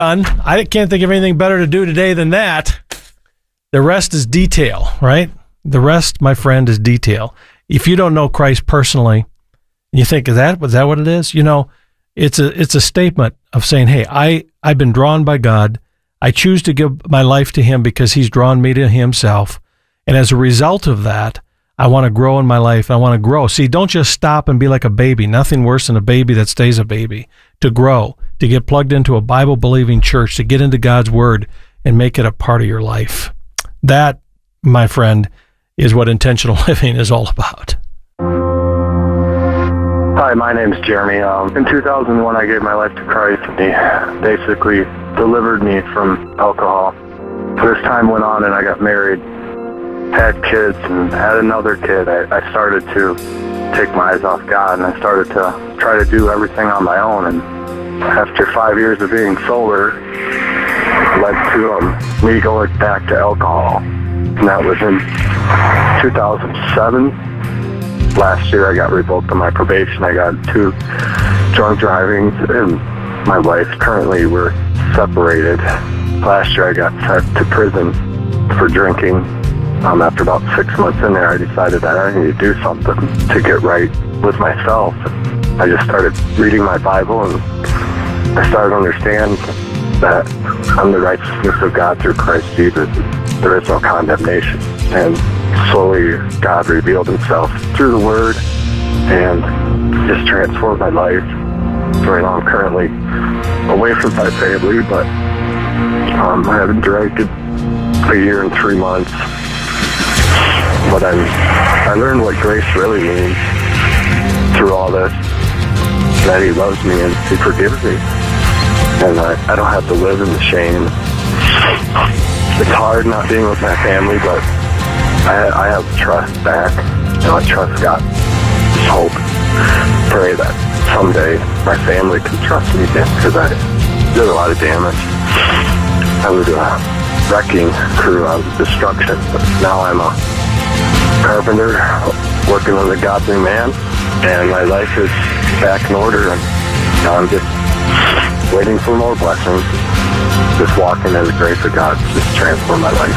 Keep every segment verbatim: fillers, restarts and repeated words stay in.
done. I can't think of anything better to do today than that. The rest is detail, right? The rest, my friend, is detail. If you don't know Christ personally, and you think, is that, was that what it is? You know, it's a it's a statement of saying, hey, I, I've been drawn by God. I choose to give my life to him because he's drawn me to himself. And as a result of that, I want to grow in my life. I want to grow. See, don't just stop and be like a baby. Nothing worse than a baby that stays a baby. To grow, to get plugged into a Bible-believing church, to get into God's Word and make it a part of your life. That, my friend, is what intentional living is all about. Hi, my name's Jeremy. Um, in two thousand one, I gave my life to Christ, and he basically delivered me from alcohol. As time went on and I got married, had kids, and had another kid, I, I started to take my eyes off God, and I started to try to do everything on my own. And after five years of being sober, led to um, me going back to alcohol. And that was in two thousand seven. Last year I got revoked on my probation. I got two drunk drivings, and my wife, currently we're separated. Last year I got sent to prison for drinking. Um, after about six months in there, I decided that I need to do something to get right with myself. I just started reading my Bible, and I started to understand that I'm the righteousness of God through Christ Jesus. There is no condemnation. And slowly God revealed himself through the Word and just transformed my life. So right now I'm currently away from my family, but um, I haven't drank in a year and three months. But I'm, I learned what grace really means through all this, that he loves me and he forgives me. And I, I don't have to live in the shame. It's hard not being with my family, but I, I have trust back. You know, I trust God. Just hope, pray that someday my family can trust me again, because I did a lot of damage. I was a wrecking crew. I was destruction. But now I'm a carpenter working on the godly man, and my life is back in order, and now I'm just waiting for more blessings, just walking in the grace of God to just transform my life.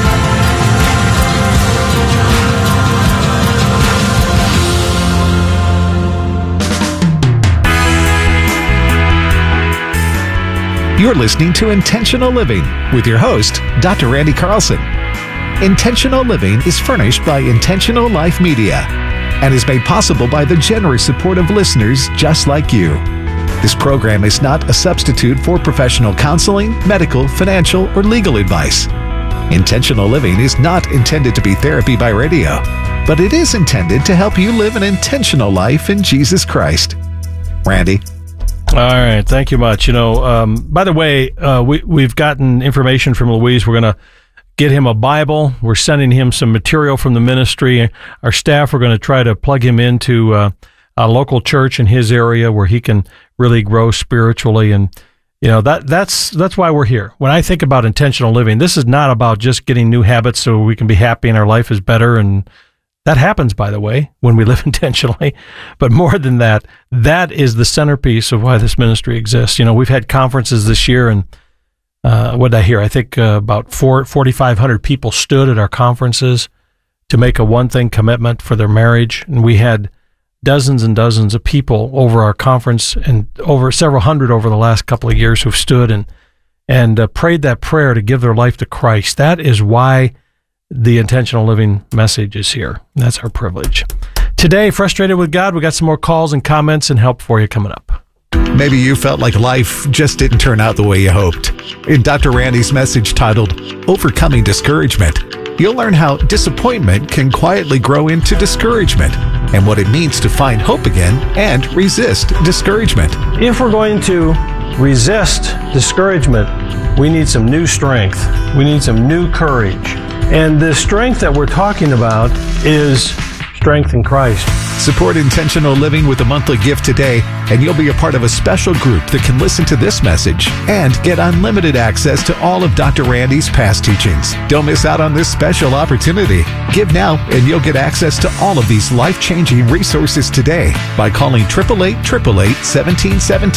You're listening to Intentional Living with your host, Doctor Randy Carlson. Intentional Living is furnished by Intentional Life Media and is made possible by the generous support of listeners just like you. This program is not a substitute for professional counseling, medical, financial, or legal advice. Intentional Living is not intended to be therapy by radio, but it is intended to help you live an intentional life in Jesus Christ. Randy? All right, thank you much. You know, um, by the way, uh, we, we've gotten information from Louise. We're going to get him a Bible. We're sending him some material from the ministry. Our staff are going to try to plug him into uh, a local church in his area where he can really grow spiritually. And, you know, that that's that's why we're here. When I think about intentional living, this is not about just getting new habits so we can be happy and our life is better. And that happens, by the way, when we live intentionally. But more than that, that is the centerpiece of why this ministry exists. You know, we've had conferences this year, and uh, what did I hear? I think uh, about four, forty-five hundred people stood at our conferences to make a one-thing commitment for their marriage. And we had dozens and dozens of people over our conference, and over several hundred over the last couple of years who've stood and, and uh, prayed that prayer to give their life to Christ. That is why the intentional living message is here. That's our privilege. Today, Frustrated with God, we got some more calls and comments and help for you coming up. Maybe you felt like life just didn't turn out the way you hoped. In Doctor Randy's message titled, Overcoming Discouragement, you'll learn how disappointment can quietly grow into discouragement and what it means to find hope again and resist discouragement. If we're going to resist discouragement, we need some new strength. We need some new courage. And the strength that we're talking about is strength in Christ. Support intentional living with a monthly gift today, and you'll be a part of a special group that can listen to this message and get unlimited access to all of Doctor Randy's past teachings. Don't miss out on this special opportunity. Give now, and you'll get access to all of these life-changing resources today by calling eight eight eight, eight eight eight, one seven one seven.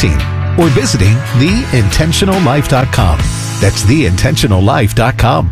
or visiting the intentional life dot com. That's the intentional life dot com.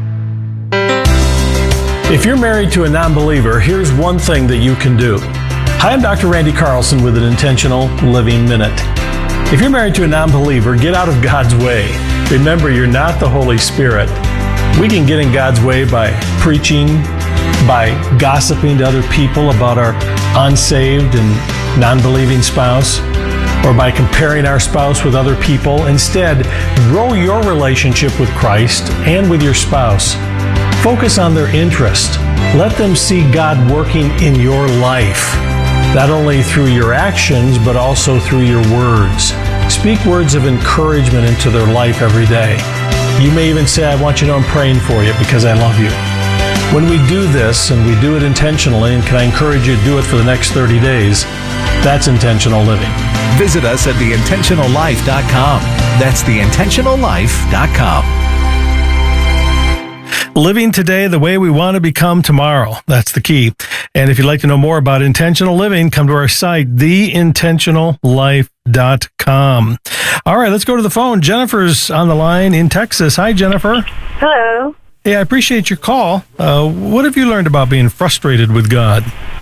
If you're married to a non-believer, here's one thing that you can do. Hi, I'm Doctor Randy Carlson with an Intentional Living Minute. If you're married to a non-believer, get out of God's way. Remember, you're not the Holy Spirit. We can get in God's way by preaching, by gossiping to other people about our unsaved and non-believing spouse, or by comparing our spouse with other people. Instead, grow your relationship with Christ and with your spouse. Focus on their interest. Let them see God working in your life, not only through your actions, but also through your words. Speak words of encouragement into their life every day. You may even say, I want you to know I'm praying for you because I love you. When we do this, and we do it intentionally, and can I encourage you to do it for the next thirty days, that's intentional living. Visit us at the intentional life dot com. That's the intentional life dot com. Living today the way we want to become tomorrow. That's the key. And if you'd like to know more about intentional living, come to our site, the intentional life dot com. All right, let's go to the phone. Jennifer's on the line in Texas. Hi, Jennifer. Hello. Hey, I appreciate your call. Uh, what have you learned about being frustrated with God?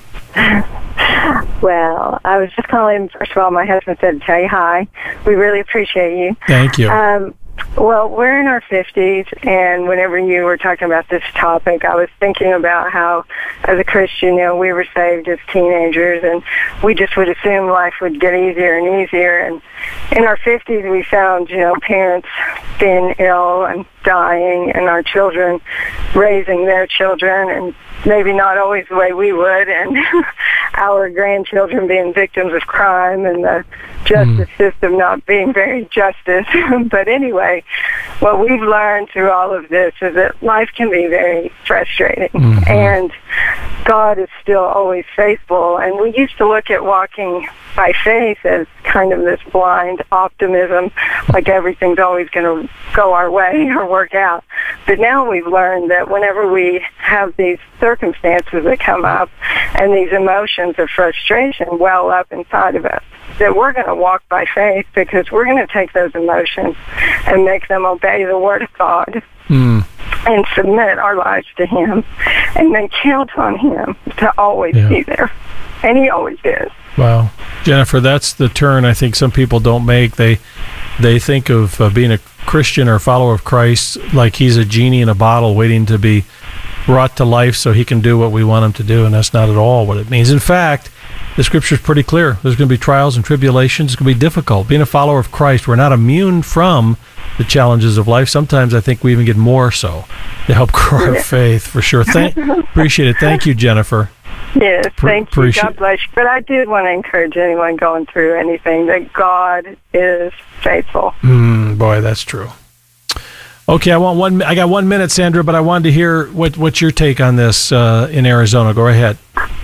Well, I was just calling. First of all, my husband said to tell you hi. We really appreciate you. Thank you. Um, well, we're in our fifties, and whenever you were talking about this topic, I was thinking about how, as a Christian, you know, we were saved as teenagers, and we just would assume life would get easier and easier. And in our fifties, we found, you know, parents being ill and dying, and our children raising their children, and maybe not always the way we would, and our grandchildren being victims of crime, and the justice mm. system not being very justice. But anyway, what we've learned through all of this is that life can be very frustrating, mm-hmm. and God is still always faithful. And we used to look at walking by faith as kind of this blind optimism, like everything's always going to go our way or work out. But now we've learned that whenever we have these circumstances that come up and these emotions of frustration well up inside of us, that we're going to walk by faith, because we're going to take those emotions and make them obey the Word of God mm. and submit our lives to Him, and then count on Him to always yeah. be there. And He always is. Wow. Jennifer, that's the turn I think some people don't make. They they think of uh, being a Christian or follower of Christ like He's a genie in a bottle waiting to be brought to life so He can do what we want Him to do, and that's not at all what it means. In fact, the Scripture is pretty clear. There's going to be trials and tribulations. It's going to be difficult. Being a follower of Christ, we're not immune from the challenges of life. Sometimes I think we even get more so to help grow our faith, for sure. Thank, appreciate it. Thank you, Jennifer. Yes, thank you. God bless you. But I did want to encourage anyone going through anything that God is faithful. Mm, boy, that's true. Okay, I want one. I got one minute, Sandra, but I wanted to hear what what's your take on this uh, in Arizona. Go ahead.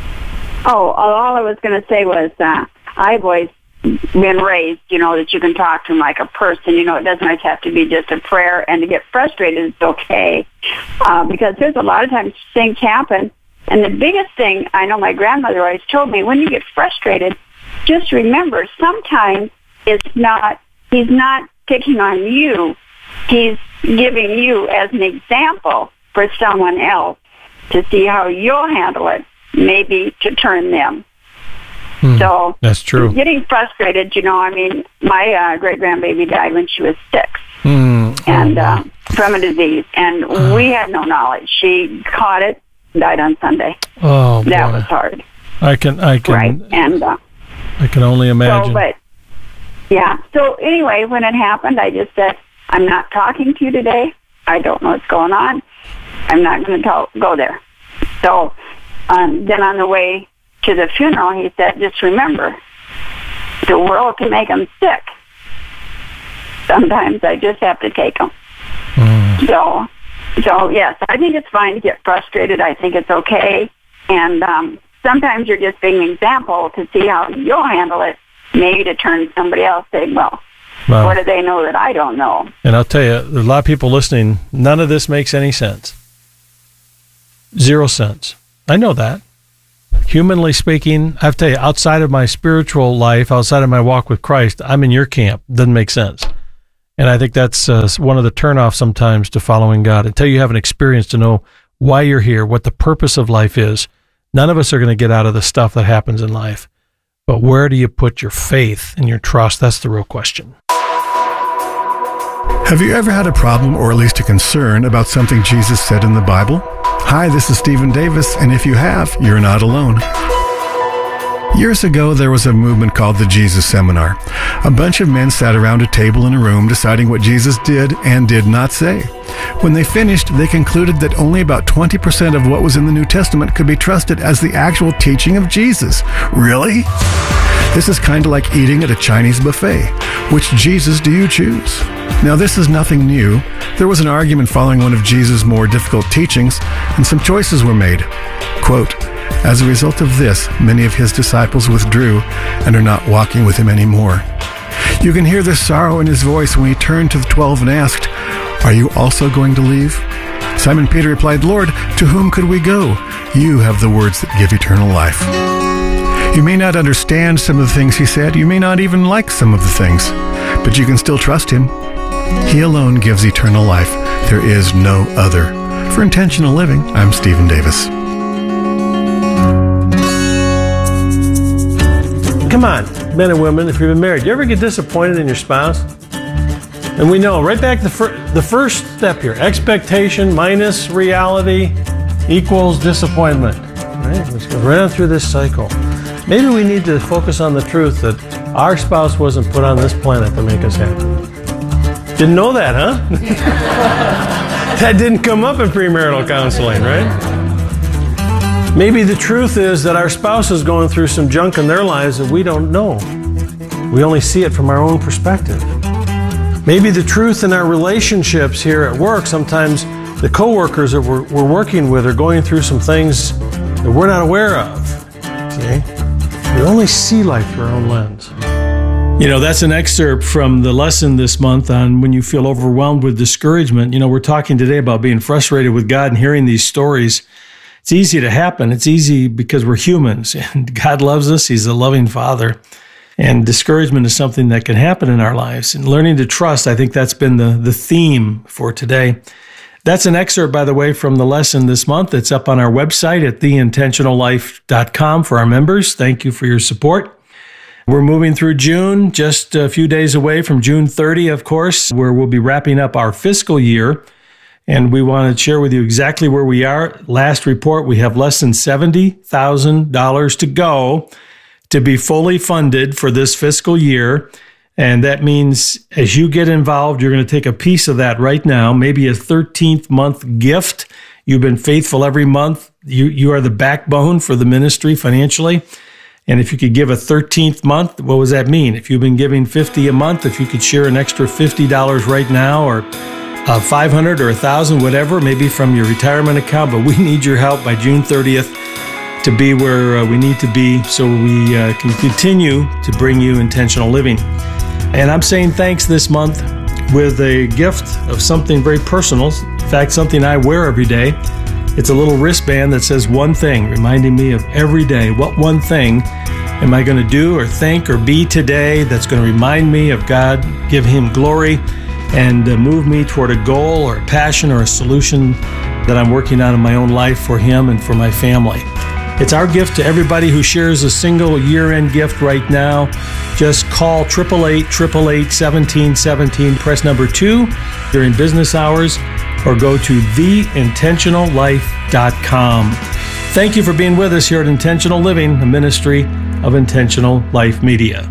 Oh, all I was going to say was uh, I've always been raised, you know, that you can talk to him like a person. You know, it doesn't always have to be just a prayer, and to get frustrated is okay, uh, because there's a lot of times things happen. And the biggest thing, I know my grandmother always told me, when you get frustrated, just remember, sometimes it's not, he's not picking on you. He's giving you as an example for someone else to see how you'll handle it, maybe to turn them. Hmm, so that's true. Getting frustrated, you know, I mean, my uh, great-grandbaby died when she was six. Hmm. and uh, from a disease. And uh. we had no knowledge. She caught it, died on Sunday. Oh, boy. That was hard. I can, I can, right. And uh, I can only imagine. So, but yeah. So anyway, when it happened, I just said, "I'm not talking to you today. I don't know what's going on. I'm not going to go there." So um, then on the way to the funeral, he said, "Just remember, the world can make them sick. Sometimes I just have to take them." Mm. So, so yes, I think it's fine to get frustrated. I think it's okay. And um, sometimes you're just being an example to see how you'll handle it, maybe to turn somebody else saying, well, well, what do they know that I don't know? And I'll tell you, there's a lot of people listening, none of this makes any sense. Zero sense. I know that. humanly speaking, I have to tell you, outside of my spiritual life, outside of my walk with Christ, I'm in your camp. Doesn't make sense. And I think that's uh, one of the turnoffs sometimes to following God. Until you have an experience to know why you're here, what the purpose of life is, none of us are going to get out of the stuff that happens in life. But where do you put your faith and your trust? That's the real question. Have you ever had a problem or at least a concern about something Jesus said in the Bible? Hi, this is Stephen Davis, and if you have, you're not alone. Years ago, there was a movement called the Jesus Seminar. A bunch of men sat around a table in a room deciding what Jesus did and did not say. When they finished, they concluded that only about twenty percent of what was in the New Testament could be trusted as the actual teaching of Jesus. Really? This is kind of like eating at a Chinese buffet. Which Jesus do you choose? Now, this is nothing new. There was an argument following one of Jesus' more difficult teachings, and some choices were made. Quote, as a result of this, many of his disciples withdrew and are not walking with him anymore. You can hear the sorrow in his voice when he turned to the twelve and asked, are you also going to leave? Simon Peter replied, Lord, to whom could we go? You have the words that give eternal life. You may not understand some of the things he said. You may not even like some of the things, but you can still trust him. He alone gives eternal life. There is no other. For Intentional Living, I'm Stephen Davis. Come on, men and women, if you've been married, you ever get disappointed in your spouse? And we know right back to the, fir- the first step here, expectation minus reality equals disappointment. Right? Let's go right on through this cycle. Maybe we need to focus on the truth that our spouse wasn't put on this planet to make us happy. Didn't know that, huh? That didn't come up in premarital counseling, right? Maybe the truth is that our spouse is going through some junk in their lives that we don't know. We only see it from our own perspective. Maybe the truth in our relationships here at work, sometimes the coworkers that we're, we're working with are going through some things that we're not aware of. See? We only see life through our own lens. You know, that's an excerpt from the lesson this month on when you feel overwhelmed with discouragement. You know, we're talking today about being frustrated with God and hearing these stories. It's easy to happen. It's easy because we're humans and God loves us. He's a loving Father. And discouragement is something that can happen in our lives. And learning to trust, I think that's been the, the theme for today. That's an excerpt, by the way, from the lesson this month. It's up on our website at the intentional life dot com for our members. Thank you for your support. We're moving through June, just a few days away from June thirtieth, of course, where we'll be wrapping up our fiscal year. And we want to share with you exactly where we are. Last report, we have less than seventy thousand dollars to go to be fully funded for this fiscal year. And that means as you get involved, you're going to take a piece of that right now, maybe a thirteenth month gift. You've been faithful every month. You, you are the backbone for the ministry financially. And if you could give a thirteenth month, what does that mean? If you've been giving fifty a month, if you could share an extra fifty dollars right now, or uh, five hundred or one thousand, whatever, maybe from your retirement account, but we need your help by June thirtieth to be where uh, we need to be so we uh, can continue to bring you intentional living. And I'm saying thanks this month with a gift of something very personal. In fact, something I wear every day. It's a little wristband that says one thing, reminding me of every day. What one thing am I going to do or think or be today that's going to remind me of God, give Him glory, and uh, move me toward a goal or a passion or a solution that I'm working on in my own life for Him and for my family. It's our gift to everybody who shares a single year-end gift right now. Just call eight eight eight, eight eight eight, one seven one seven, press number two during business hours, or go to the intentional life dot com. Thank you for being with us here at Intentional Living, a ministry of Intentional Life Media.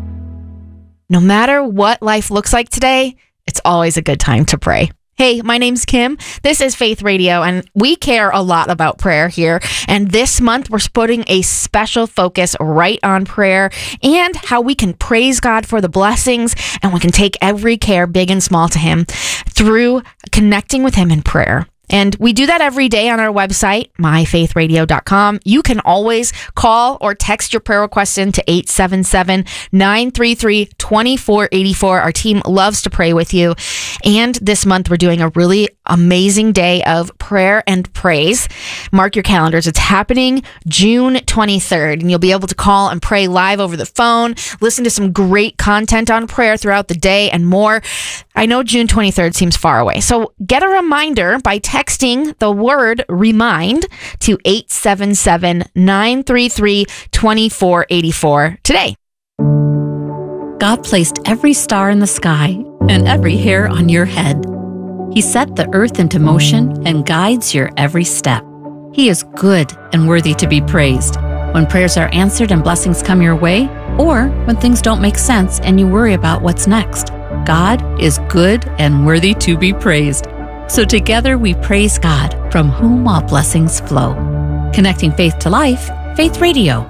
No matter what life looks like today, it's always a good time to pray. Hey, my name's Kim. This is Faith Radio, and we care a lot about prayer here. And this month, we're putting a special focus right on prayer and how we can praise God for the blessings, and we can take every care, big and small, to Him through connecting with Him in prayer. And we do that every day on our website, my faith radio dot com. You can always call or text your prayer requests in to eight seven seven, nine three three, two four eight four. Our team loves to pray with you. And this month, we're doing a really amazing day of prayer and praise. Mark your calendars. It's happening June twenty-third, and you'll be able to call and pray live over the phone, listen to some great content on prayer throughout the day, and more. I know June twenty-third seems far away, so get a reminder by texting the word REMIND to eight seven seven, nine three three, two four eight four today. God placed every star in the sky and every hair on your head. He set the earth into motion and guides your every step. He is good and worthy to be praised. When prayers are answered and blessings come your way, or when things don't make sense and you worry about what's next, God is good and worthy to be praised. So together we praise God, from whom all blessings flow. Connecting faith to life, Faith Radio.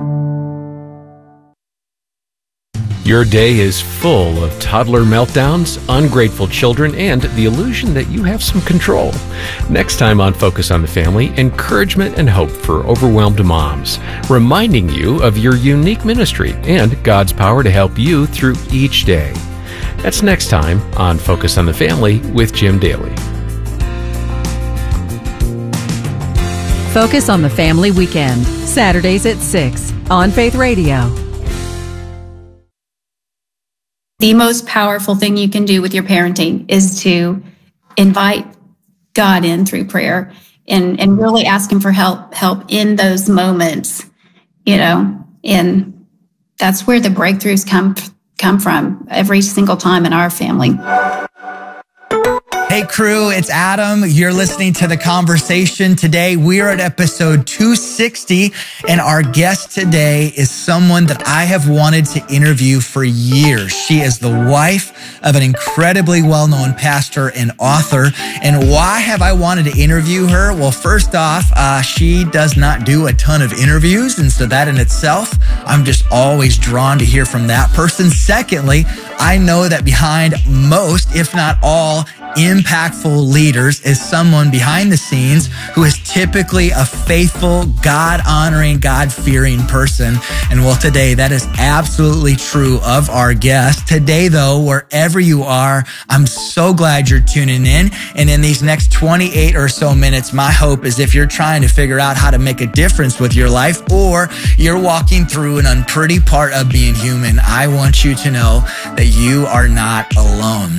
Your day is full of toddler meltdowns, ungrateful children, and the illusion that you have some control. Next time on Focus on the Family, encouragement and hope for overwhelmed moms, reminding you of your unique ministry and God's power to help you through each day. That's next time on Focus on the Family with Jim Daly. Focus on the Family Weekend, Saturdays at six on Faith Radio. The most powerful thing you can do with your parenting is to invite God in through prayer and, and really ask him for help, help in those moments, you know, and that's where the breakthroughs come, come from every single time in our family. Hey crew, it's Adam. You're listening to The Conversation. Today we are at episode two sixty, and our guest today is someone that I have wanted to interview for years. She is the wife of an incredibly well-known pastor and author. And why have I wanted to interview her? Well, first off, uh, she does not do a ton of interviews, and so that in itself, I'm just always drawn to hear from that person. Secondly, I know that behind most, if not all, impactful leaders is someone behind the scenes who is typically a faithful, God-honoring, God-fearing person. And well, today that is absolutely true of our guest. Today, though, wherever you are, I'm so glad you're tuning in. And in these next twenty-eight or so minutes, my hope is if you're trying to figure out how to make a difference with your life, or you're walking through an unpretty part of being human, I want you to know that you are not alone.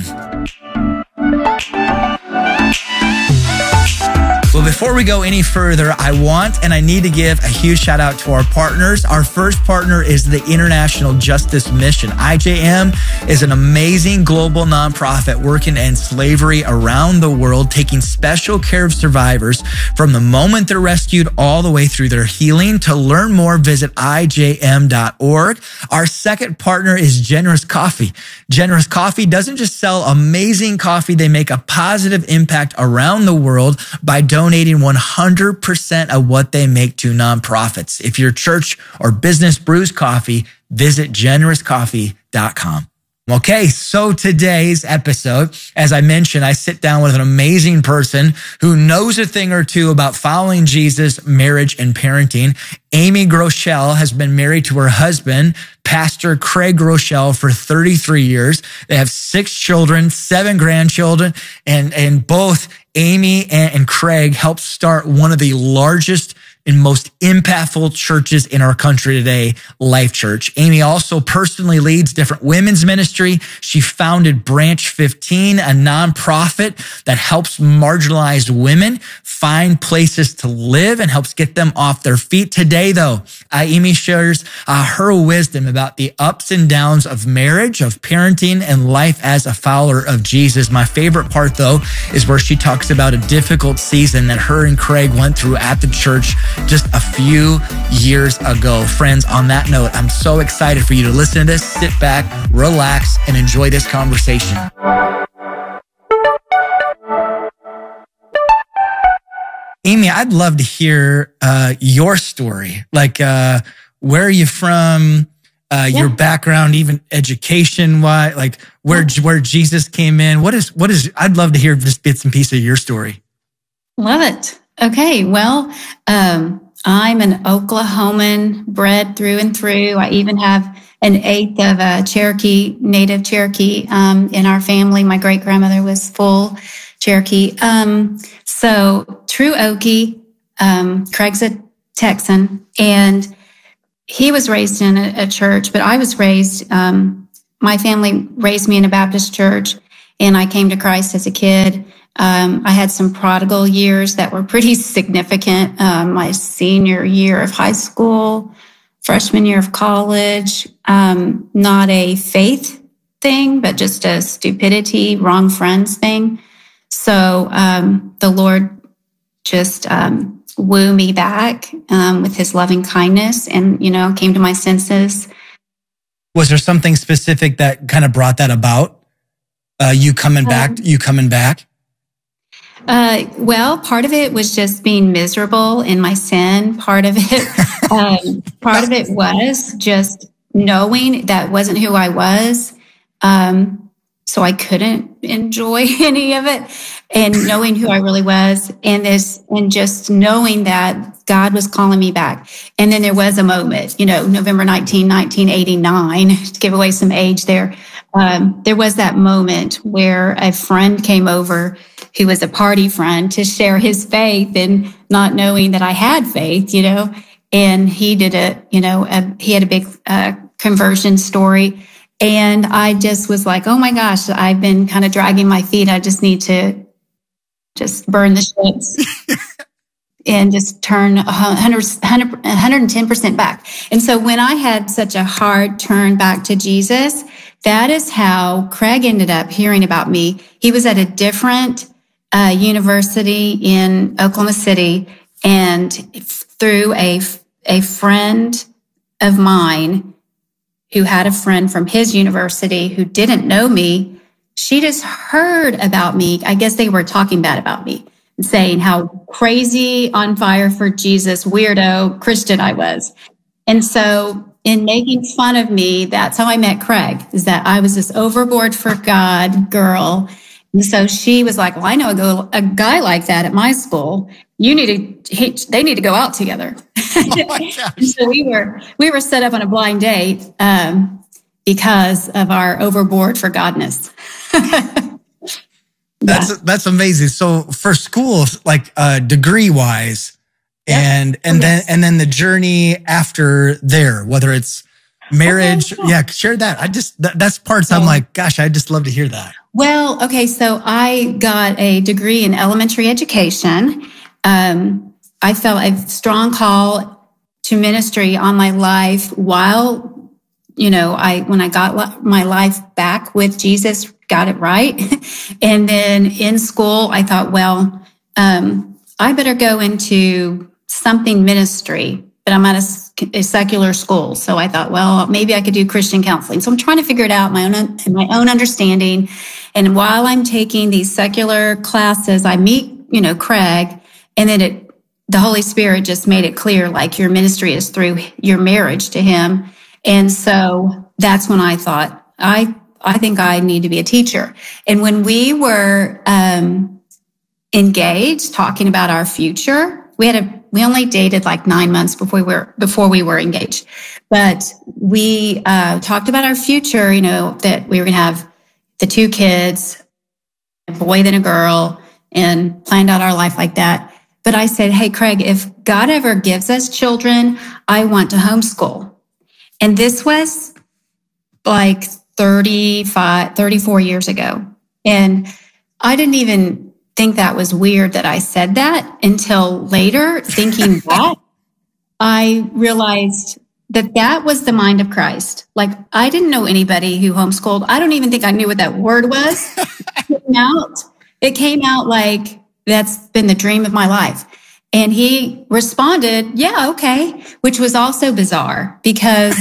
Well, before we go any further, I want and I need to give a huge shout out to our partners. Our first partner is the International Justice Mission. I J M is an amazing global nonprofit working to end slavery around the world, taking special care of survivors from the moment they're rescued all the way through their healing. To learn more, visit I J M dot org. Our second partner is Generous Coffee. Generous Coffee doesn't just sell amazing coffee, they make a positive impact around the world by donating donating one hundred percent of what they make to nonprofits. If your church or business brews coffee, visit generous coffee dot com. Okay, so today's episode, as I mentioned, I sit down with an amazing person who knows a thing or two about following Jesus, marriage, and parenting. Amy Groeschel has been married to her husband, Pastor Craig Groeschel, for thirty-three years. They have six children, seven grandchildren, and, and both Amy and, and Craig helped start one of the largest and most impactful churches in our country today, Life Church. Amy also personally leads different women's ministry. She founded Branch fifteen, a nonprofit that helps marginalized women find places to live and helps get them off their feet. Today, though, uh, Amy shares uh, her wisdom about the ups and downs of marriage, of parenting, and life as a follower of Jesus. My favorite part, though, is where she talks about a difficult season that her and Craig went through at the church just a few years ago. Friends, on that note, I'm so excited for you to listen to this. Sit back, relax, and enjoy this conversation. Amy, I'd love to hear uh, your story. Like, uh, where are you from? Uh, yeah. Your background, even education, why, like where yeah. where Jesus came in. What is what is? I'd love to hear just bits and pieces of your story. Love it. Okay. Well, um, I'm an Oklahoman bred through and through. I even have an eighth of a Cherokee, native Cherokee, um, in our family. My great grandmother was full Cherokee. Um, so true Okie. Um, Craig's a Texan, and he was raised in a, a church, but I was raised, um, my family raised me in a Baptist church, and I came to Christ as a kid. Um, I had some prodigal years that were pretty significant. Um, my senior year of high school, freshman year of college, um, not a faith thing, but just a stupidity, wrong friends thing. So, um, the Lord just, um, woo me back, um, with his loving kindness, and, you know, came to my senses. Was there something specific that kind of brought that about? Uh, you coming back, um, you coming back? Uh, well, part of it was just being miserable in my sin. Part of it, um, part of it was just knowing that wasn't who I was. Um, so I couldn't enjoy any of it, and knowing who I really was, and this, and just knowing that God was calling me back. And then there was a moment, you know, November nineteenth, nineteen eighty-nine, to give away some age there. Um, there was that moment where a friend came over who was a party friend to share his faith, and not knowing that I had faith, you know, and he did a, you know, a, he had a big uh, conversion story. And I just was like, oh my gosh, I've been kind of dragging my feet. I just need to just burn the ships and just turn one hundred, one hundred ten percent back. And so when I had such a hard turn back to Jesus, that is how Craig ended up hearing about me. He was at a different uh, university in Oklahoma City, and through a, a friend of mine who had a friend from his university who didn't know me, she just heard about me. I guess they were talking bad about me and saying how crazy, on fire for Jesus, weirdo Christian I was. And so in making fun of me, that's how I met Craig, is that I was this overboard for God girl. And so she was like, well, I know a, go, a guy like that at my school. You need to, he, they need to go out together. Oh so we were, we were set up on a blind date, um, because of our overboard for Godness. That's, yeah. That's amazing. So for school, like, uh, degree wise, yep. and, and oh, then, yes. and then the journey after there, whether it's marriage. Okay, yeah. yeah, share that. I just, that, that's parts so, I'm like, gosh, I'd just love to hear that. Well, okay. So I got a degree in elementary education. Um, I felt a strong call to ministry on my life while, you know, I, when I got my life back with Jesus, got it right. And then in school, I thought, well, um, I better go into something ministry, but I'm at a, a secular school. So I thought, well, maybe I could do Christian counseling. So I'm trying to figure it out my own, my own understanding. And while I'm taking these secular classes, I meet, you know, Craig, and then it, the Holy Spirit just made it clear, like, your ministry is through your marriage to him. And so that's when I thought, I, I think I need to be a teacher. And when we were, um, engaged, talking about our future, we had a, we only dated like nine months before we were, before we were engaged, but we, uh, talked about our future, you know, that we were going to have the two kids, a boy, then a girl, and planned out our life like that. But I said, hey, Craig, if God ever gives us children, I want to homeschool. And this was like thirty-five, thirty-four years ago. And I didn't even think that was weird that I said that until later, thinking back, I realized that that was the mind of Christ. Like, I didn't know anybody who homeschooled. I don't even think I knew what that word was. It came out, it came out like, that's been the dream of my life. And he responded, yeah, okay, which was also bizarre because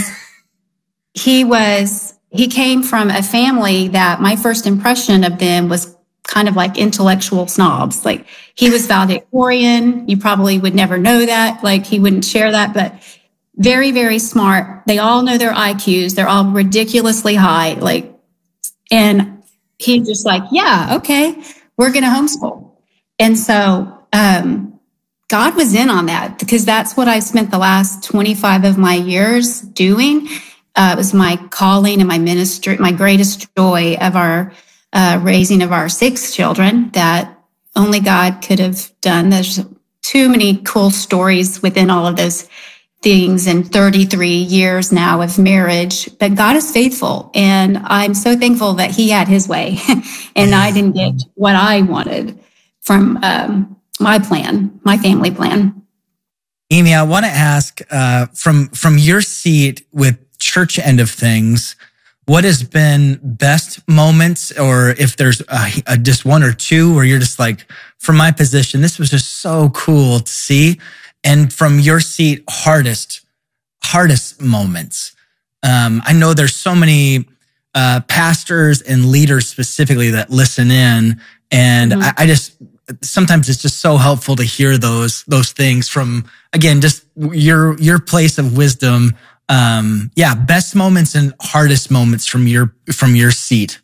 he was, he came from a family that my first impression of them was kind of like intellectual snobs. Like, he was valedictorian. You probably would never know that. Like, he wouldn't share that, but very, very smart. They all know their I Qs. They're all ridiculously high. Like, and he just like, yeah, okay, we're going to homeschool. And so um, God was in on that, because that's what I've spent the last twenty-five of my years doing. Uh, it was my calling and my ministry, my greatest joy of our uh, raising of our six children that only God could have done. There's too many cool stories within all of those things in thirty-three years now of marriage, but God is faithful. And I'm so thankful that he had his way and I didn't get what I wanted from um, my plan, my family plan. Amy, I want to ask uh, from, from your seat with church end of things, what has been best moments, or if there's a, a, just one or two where you're just like, from my position, this was just so cool to see. And from your seat, hardest, hardest moments. Um, I know there's so many uh, pastors and leaders specifically that listen in, and mm-hmm. I, I just sometimes it's just so helpful to hear those those things from, again, just your your place of wisdom. Um, yeah, best moments and hardest moments from your from your seat.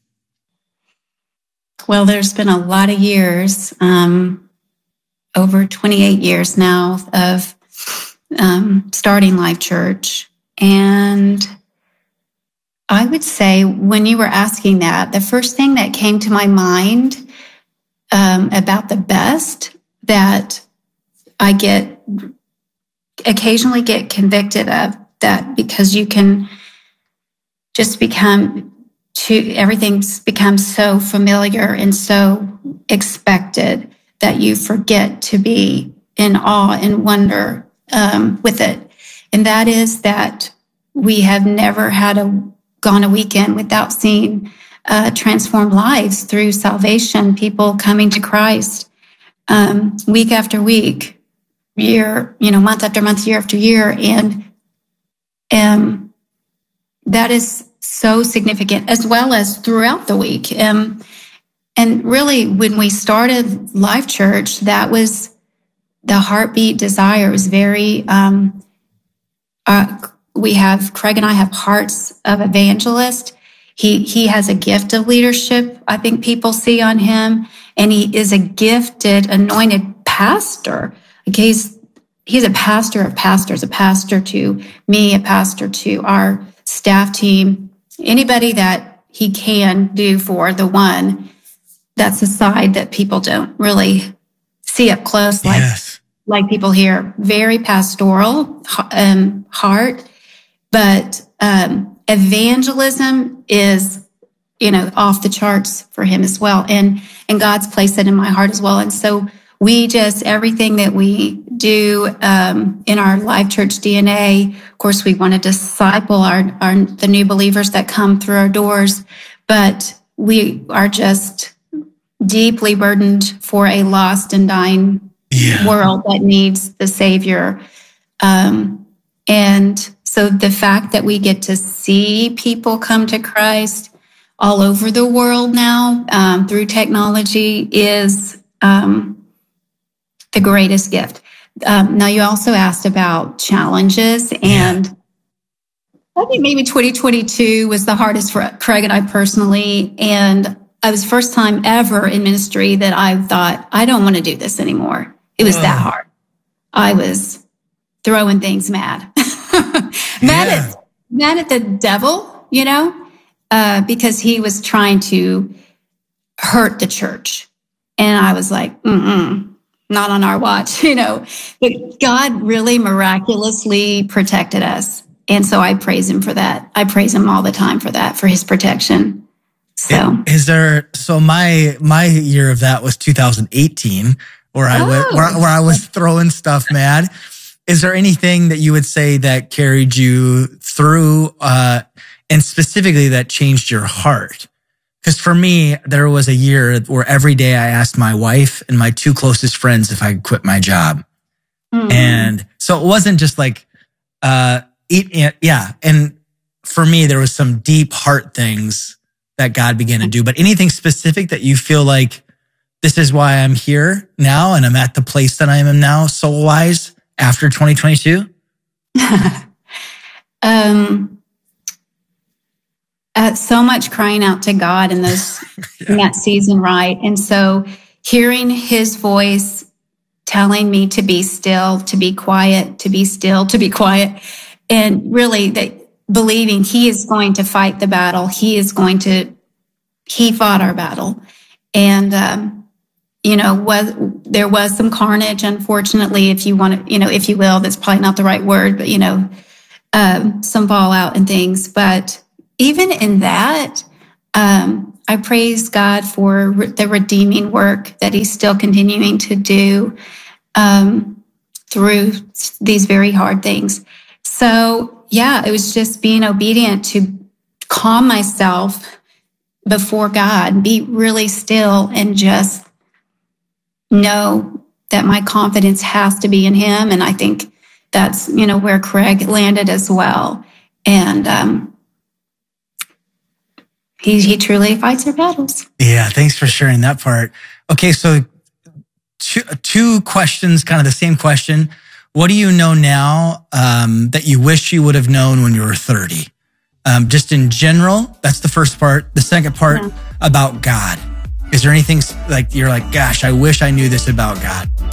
Well, there's been a lot of years. Um, over twenty-eight years now of um, starting Life Church. And I would say when you were asking that, the first thing that came to my mind um, about the best that I get occasionally get convicted of, that because you can just become too, everything's become so familiar and so expected that you forget to be in awe and wonder um, with it. And that is that we have never had a gone a weekend without seeing uh, transformed lives through salvation, people coming to Christ um, week after week, year, you know, month after month, year after year. And um, that is so significant, as well as throughout the week. Um, And really, when we started Life Church, that was the heartbeat desire. It was very, um, uh, we have, Craig and I have hearts of evangelist. He, he has a gift of leadership, I think people see on him. And he is a gifted, anointed pastor. Like he's, he's a pastor of pastors, a pastor to me, a pastor to our staff team, anybody that he can do for the one. That's a side that people don't really see up close, like yes. like people here. Very pastoral um, heart, but um, evangelism is, you know, off the charts for him as well. And and God's placed it in my heart as well. And so we just, everything that we do um, in our Life Church D N A, of course, we want to disciple our, our the new believers that come through our doors, but we are just deeply burdened for a lost and dying yeah. world that needs the Savior. Um, and so the fact that we get to see people come to Christ all over the world now um, through technology is um, the greatest gift. Um, now, you also asked about challenges, and yeah. I think maybe twenty twenty-two was the hardest for Craig and I personally. And it was the first time ever in ministry that I thought, I don't want to do this anymore. It was oh. that hard. I was throwing things mad. mad, yeah. at, mad at the devil, you know, uh, because he was trying to hurt the church. And I was like, mm-mm, not on our watch, you know. But God really miraculously protected us. And so I praise him for that. I praise him all the time for that, for his protection. So is there, so my, my year of that was two thousand eighteen, where I oh. went, where, where I was throwing stuff mad. Is there anything that you would say that carried you through, uh, and specifically that changed your heart? Because for me, there was a year where every day I asked my wife and my two closest friends if I could quit my job. Mm. And so it wasn't just like, uh, eat, yeah. And for me, there was some deep heart things that God began to do, but anything specific that you feel like this is why I'm here now and I'm at the place that I am now soul-wise after twenty twenty-two? um, uh, so much crying out to God in those yeah. in that season, right? And so hearing his voice telling me to be still, to be quiet, to be still, to be quiet. And really that believing he is going to fight the battle. He is going to, he fought our battle. And, um, you know, was, there was some carnage, unfortunately, if you want to, you know, if you will, that's probably not the right word, but, you know, um, some fallout and things. But even in that, um, I praise God for re- the redeeming work that he's still continuing to do, um, through these very hard things. So yeah, it was just being obedient to calm myself before God, be really still and just know that my confidence has to be in him. And I think that's, you know, where Craig landed as well. And, um, he, he truly fights our battles. Yeah. Thanks for sharing that part. Okay. So two, two questions, kind of the same question. What do you know now, um, that you wish you would have known when you were thirty? Um, just in general, that's the first part. The second part, yeah. About God. Is there anything like, you're like, gosh, I wish I knew this about God?